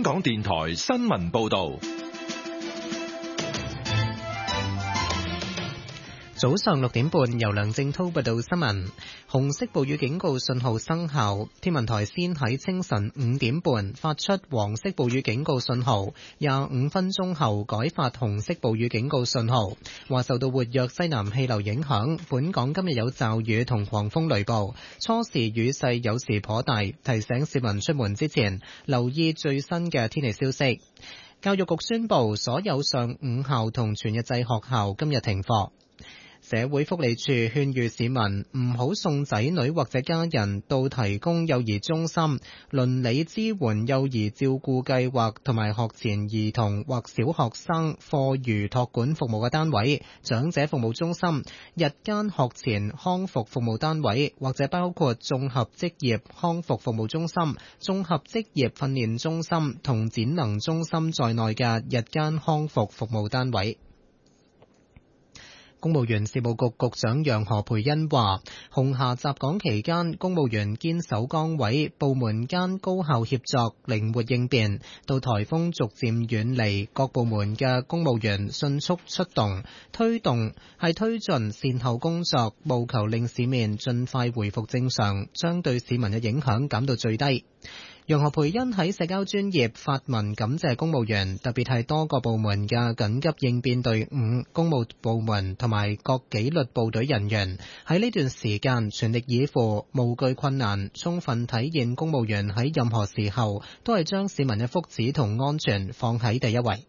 港電台新聞報道。 早上6點半，由梁正滔報道新聞。紅色暴雨警告信號生效，天文台先喺清晨5點半發出黃色暴雨警告信號，25分鐘後改發紅色暴雨警告信號。話受到活躍西南氣流影響，本港今日有驟雨同狂風雷暴，初時雨勢有時頗大，提醒市民出門之前留意最新嘅天氣消息。教育局宣布，所有上午校同全日制學校今日停課。社會福利署勸喻市民唔好送仔女或者家人到提供幼兒中心、鄰里支援幼兒照顧計劃同埋學前兒童或小學生課餘託管服務嘅單位、長者服務中心、日間學前康復服務單位或者包括綜合職業康復服務中心、綜合職業訓練中心同展能中心在內嘅日間康復服務單位。公務員事務局局長楊何蓓茵話，紅霞襲港期間，公務員堅守崗位，部門間高效協作，靈活應變。到颱風逐漸遠離，各部門嘅公務員迅速出動，推進善後工作，務求令市面盡快回復正常，將對市民嘅影響減到最低。楊何蓓茵喺社交專頁發文感謝公務員，特別係多個部門嘅緊急應變隊伍、公務部門同埋各紀律部隊人員喺呢段時間全力以赴，無懼困難，充分體現公務員喺任何時候都係將市民嘅福祉同安全放喺第一位。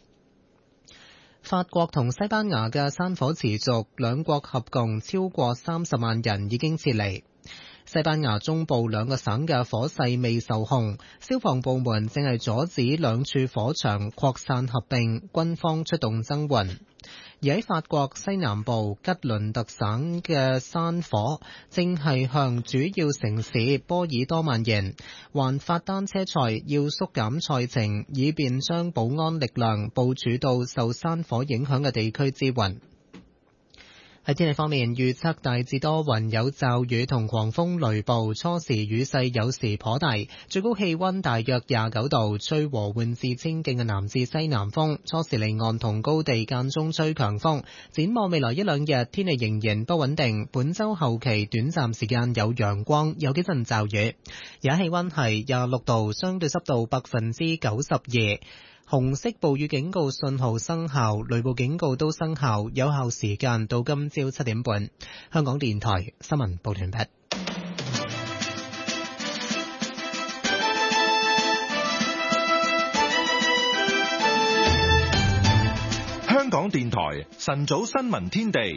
法國同西班牙嘅山火持續，兩國合共超過30萬人已經撤離。西班牙中部兩個省嘅火勢未受控，消防部門正係阻止兩處火場擴散合併，軍方出動增援。而喺法國西南部吉倫特省嘅山火正係向主要城市波爾多蔓延，環法單車賽要縮減賽程，以便將保安力量部署到受山火影響嘅地區支援。喺天氣方面，預測大致多雲，有驟雨同狂風雷暴，初時雨勢有時頗大，最高氣溫大約29度，吹和緩至清勁嘅南至西南風，初時離岸同高地間中吹強風。展望未來一兩日，天氣仍然不穩定，本週後期短暫時間有陽光，有幾陣驟雨。而家氣溫係26度，相對濕度92%。紅色暴雨警告信號生效，雷暴警告都生效，有效時間到今朝7點半。香港電台新聞報道完畢。 香港電台晨早新聞天地。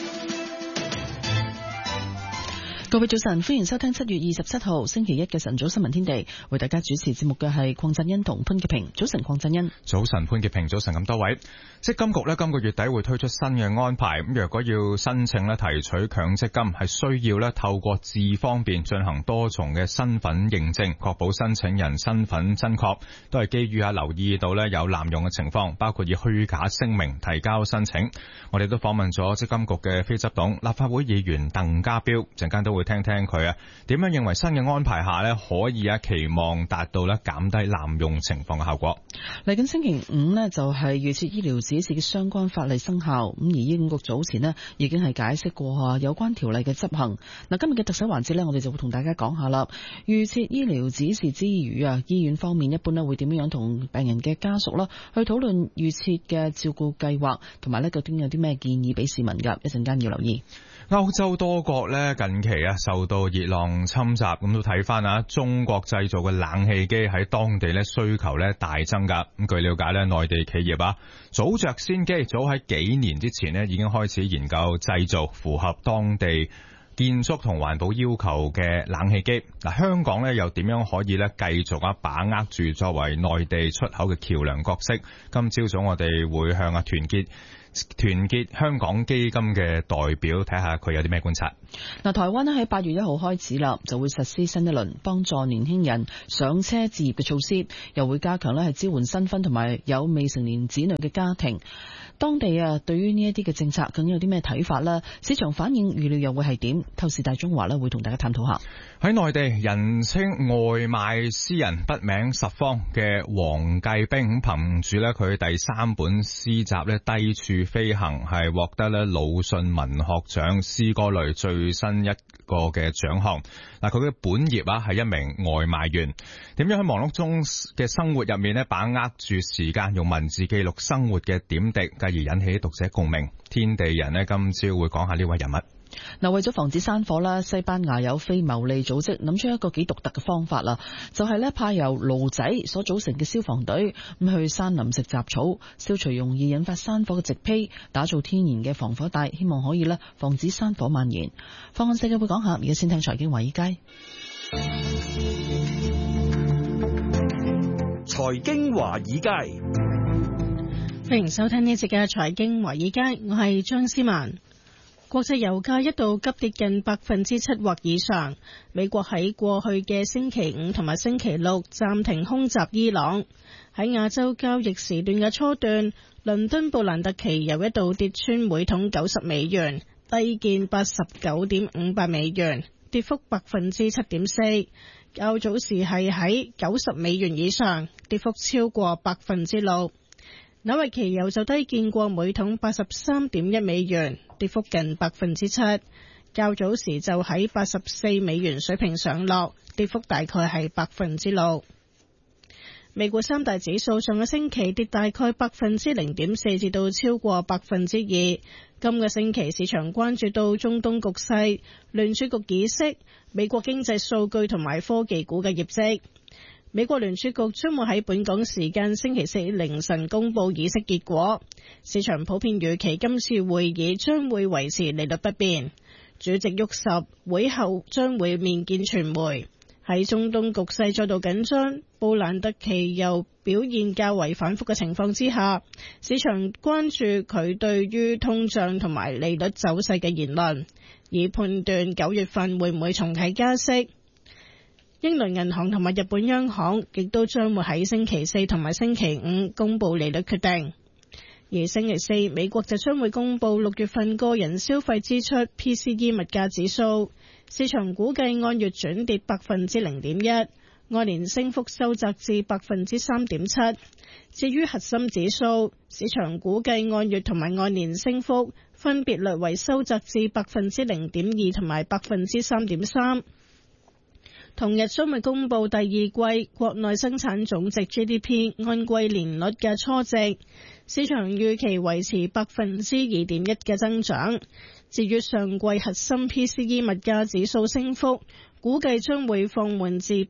各位早晨，歡迎收聽7月27號星期一嘅晨早新聞天地，為大家主持節目嘅係鄺振欣同潘潔平。早晨，鄺振欣。 早晨，潘潔平。早晨咁多位。積金局今個月底會推出新嘅安排，咁若果要申請提取強積金，係需要透過智方便進行多重嘅身份認證，確保申請人身份真確，都係基於留意到有濫用嘅情況，包括以虛假聲明提交申請。我哋都訪問咗積金局嘅非執董立法會議員鄧家彪，陣間都會聽聽佢點樣認為新嘅安排下可以期望達到減低濫用情況嘅效果。 嚟緊星期五就係預設醫療指示嘅相關法例生效，咁而醫管局早前已經係解釋過有關條例嘅執行。今日嘅特首環節我哋就會同大家講下啦。預設醫療指示之餘醫院方面一般會點樣同病人嘅家屬去討論預設嘅照顧計劃，同埋究竟有啲咩建議俾市民㗎？一陣間要留意。 歐洲多國近期受到熱浪侵襲，咁都睇翻中國製造嘅冷氣機喺當地需求大增㗎。咁據了解內地企業早着先機，早喺幾年之前已經開始研究製造符合當地建築同環保要求嘅冷氣機。香港又點樣可以繼續把握住作為內地出口嘅橋梁角色？今朝早我哋會向團結香港基金嘅代表睇下佢有啲咩觀察。 台灣喺8月1號開始啦，就會實施新一輪幫助年輕人上車置業嘅措施，又會加強係支援新婚同埋有未成年子女嘅家庭。 當地對於呢一啲嘅政策究竟有啲咩睇法呢？市場反應預料又會係點？透視大中華呢會同大家探討下。 喺內地，人稱外賣詩人筆名十方嘅黃繼兵，憑住咧佢第3本詩集咧《低處飛行》係獲得咧魯迅文學獎詩歌類最新一個嘅獎項。嗱，佢嘅本業係一名外賣員，點樣喺忙碌中嘅生活入面咧把握住時間，用文字記錄生活嘅點滴，繼而引起讀者共鳴。天地人咧今朝會講下呢位人物。 嗱，為咗防止山火啦，西班牙有非牟利組織諗出一個幾獨特嘅方法啦，就係咧派由驢仔所組成嘅消防隊咁去山林食雜草，消除容易引發山火嘅植被，打造天然嘅防火帶，希望可以咧防止山火蔓延。放眼世界會講下，而家先聽財經華爾街。 財經華爾街， 歡迎收聽呢節嘅財經華爾街，我係張思文。國際油價一度急跌近7%或以上。美國喺過去嘅星期五同埋星期六暫停空襲伊朗。喺亞洲交易時段嘅初段，倫敦布蘭特期油一度跌穿每桶90美元，低見89.58美元，跌幅7.4%。較早時係喺90美元以上，跌幅超過6%。紐約期油就低見過每桶83.1美元，跌幅近7%。較早時就喺84美元水平上落，跌幅大概係6%。美股三大指數上個星期跌大概0.4%至到超過2%。今個星期市場關注到中東局勢、聯儲局議息、美國經濟數據同埋科技股嘅業績。美國聯儲局將會喺本港時間星期四凌晨公佈議息結果，市場普遍預期今次會議將會維持利率不變。主席沃什會後將會面見傳媒。喺中東局勢再度緊張，布蘭特期油表現較為反覆嘅情況之下，市場關注佢對於通脹同埋利率走勢嘅言論，以判斷9月份會唔會重啟加息。英倫銀行同埋日本央行亦都將會喺星期四同埋星期五公布利率決定，而星期四美國就將會公布6月份個人消費支出 PCE 物價指數，市場估計按月轉跌0.1%，按年升幅收窄至3.7%。至於核心指數，市場估計按月同埋按年升幅分別略為收窄至0.2%同埋3.3%。同日將會公布第二季國內生產總值 GDP 按季年率嘅初值，市場預期維持2.1%嘅增長。至於上季核心 PCE 物價指數升幅，估計將會放緩至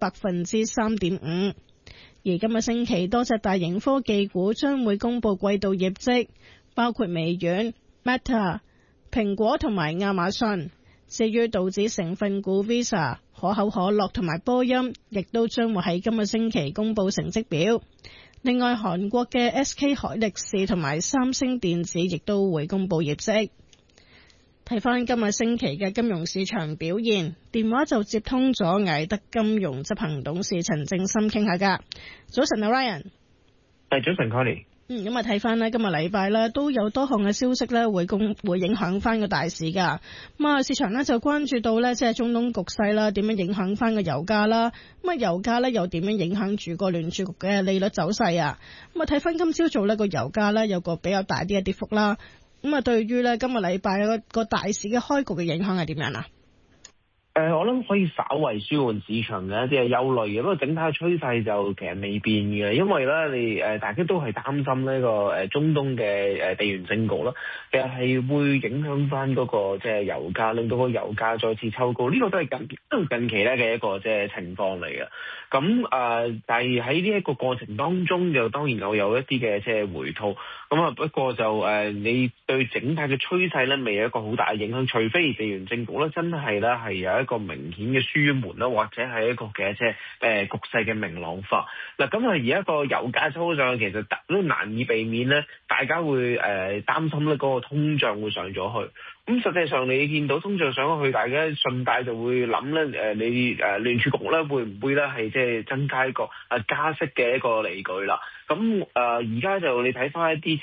3.5%。而今個星期多隻大型科技股將會公布季度業績，包括微軟、Meta、蘋果同埋亞馬遜。至於道指成分股 Visa、可口可樂同埋波音，亦都將會喺今個星期公布成績表。另外，韓國嘅 SK 海力士同埋三星電子亦都會公布業績。睇翻今個星期嘅金融市場表現，電話就接通咗艾德金融執行董事陳正深傾下㗎。早晨啊 Ryan。 早晨 Connie。 咁啊睇翻呢，今日禮拜呢都有多項嘅消息呢會影響翻個大市噶。咁啊，市場呢就關注到呢，即係中東局勢啦，點樣影響翻個油價啦。咁啊，油價呢又點樣影響住個聯儲局嘅利率走勢啊？咁啊，睇翻今朝早呢個油價呢有個比較大啲嘅跌幅啦。咁啊，對於呢今日禮拜個大市嘅開局嘅影響係點樣啊？ 我諗可以稍為舒緩市場嘅一啲嘅憂慮嘅，不過整體嘅趨勢就其實未變嘅，因為咧你大家都係擔心呢個中東嘅地緣政局啦，其實係會影響翻嗰個即係油價，令到個油價再次抽高，呢個都係近期咧嘅一個即係情況嚟嘅。咁但係喺呢一個過程當中，就當然有一啲嘅即係回吐。咁啊，不過就你對整體嘅趨勢咧，未有一個好大嘅影響，除非地緣政局咧真係咧係有一個明顯嘅舒緩啦，或者係一個嘅即係局勢嘅明朗化。嗱，咁啊而家個油價抽上去，其實都難以避免咧，大家會擔心咧嗰個通脹會上咗去。咁實際上你見到通脹上去，大家順帶就會諗咧，你聯儲局咧會唔會咧係即係增加一個加息嘅一個理據啦？咁而家就你睇翻一啲